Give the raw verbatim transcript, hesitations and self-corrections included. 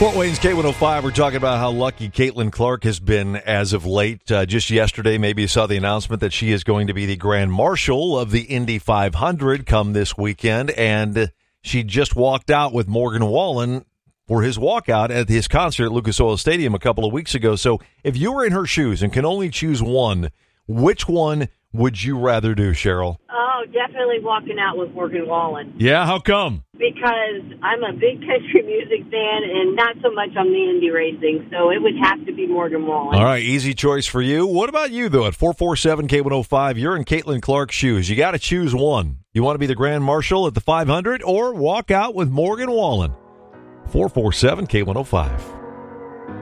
Fort Wayne's K one oh five, we're talking about how lucky Caitlin Clark has been as of late. Uh, just yesterday, maybe you saw the announcement that she is going to be the Grand Marshal of the Indy five hundred come this weekend, and she just walked out with Morgan Wallen for his walkout at his concert at Lucas Oil Stadium a couple of weeks ago. So if you were in her shoes and can only choose one, which one would you rather do, Cheryl? Oh, definitely walking out with Morgan Wallen. Yeah, how come? Because I'm a big country music fan and not so much on the Indy racing, so it would have to be Morgan Wallen. All right, easy choice for you. What about you, though? At four four seven K one oh five, you're in Caitlin Clark's shoes. You got to choose one. You want to be the Grand Marshal at the five hundred or walk out with Morgan Wallen? four four seven K one oh five.